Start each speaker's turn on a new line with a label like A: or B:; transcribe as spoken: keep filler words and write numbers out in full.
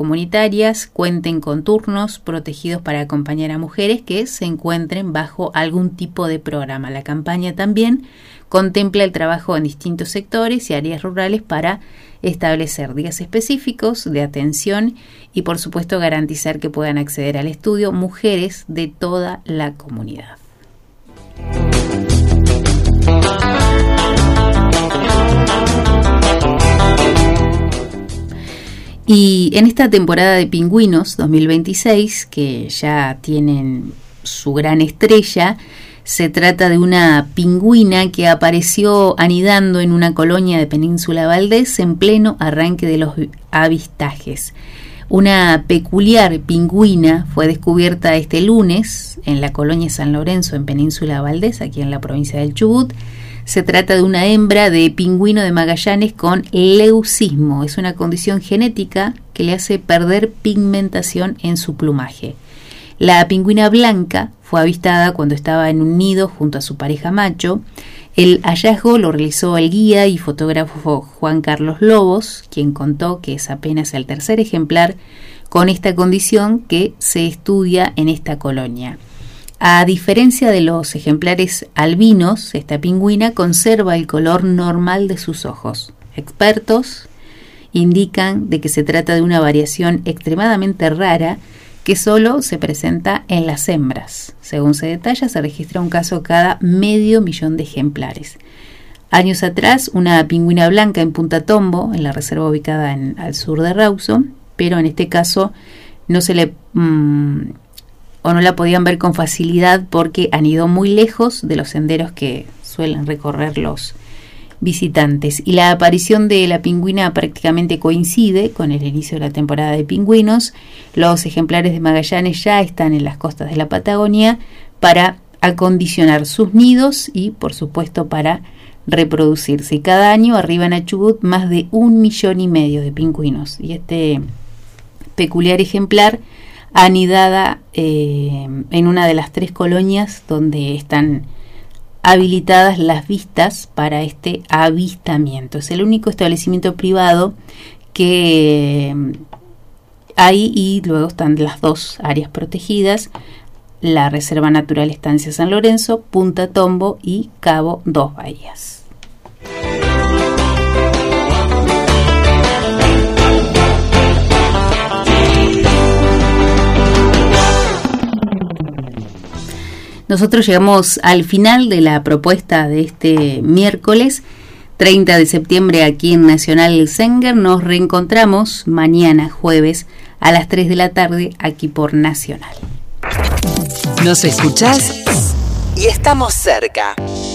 A: comunitarias cuenten con turnos protegidos para acompañar a mujeres que se encuentren bajo algún tipo de programa. La campaña también contempla el trabajo en distintos sectores y áreas rurales para establecer días específicos de atención y, por supuesto, garantizar que puedan acceder al estudio mujeres de toda la comunidad. Y en esta temporada de Pingüinos dos mil veintiséis, que ya tienen su gran estrella, se trata de una pingüina que apareció anidando en una colonia de Península Valdés en pleno arranque de los avistajes. Una peculiar pingüina fue descubierta este lunes en la colonia San Lorenzo en Península Valdés, aquí en la provincia del Chubut. Se trata de una hembra de pingüino de Magallanes con leucismo. Es una condición genética que le hace perder pigmentación en su plumaje. La pingüina blanca fue avistada cuando estaba en un nido junto a su pareja macho. El hallazgo lo realizó el guía y fotógrafo Juan Carlos Lobos, quien contó que es apenas el tercer ejemplar con esta condición que se estudia en esta colonia. A diferencia de los ejemplares albinos, esta pingüina conserva el color normal de sus ojos. Expertos indican de que se trata de una variación extremadamente rara que solo se presenta en las hembras. Según se detalla, se registra un caso cada medio millón de ejemplares. Años atrás, una pingüina blanca en Punta Tombo, en la reserva ubicada en, al sur de Rawson, pero en este caso no se le... Mmm, o no la podían ver con facilidad porque anidó muy lejos de los senderos que suelen recorrer los visitantes. Y la aparición de la pingüina prácticamente coincide con el inicio de la temporada de pingüinos. Los ejemplares de Magallanes ya están en las costas de la Patagonia para acondicionar sus nidos y, por supuesto, para reproducirse. Y cada año arriban a Chubut más de un millón y medio de pingüinos. Y este peculiar ejemplar anidada eh, en una de las tres colonias donde están habilitadas las vistas para este avistamiento. Es el único establecimiento privado que hay y luego están las dos áreas protegidas, la Reserva Natural Estancia San Lorenzo, Punta Tombo y Cabo Dos Bahías. Nosotros llegamos al final de la propuesta de este miércoles treinta de septiembre aquí en Nacional Zenger. Nos reencontramos mañana jueves a las tres de la tarde aquí por Nacional.
B: Nos escuchás y estamos cerca.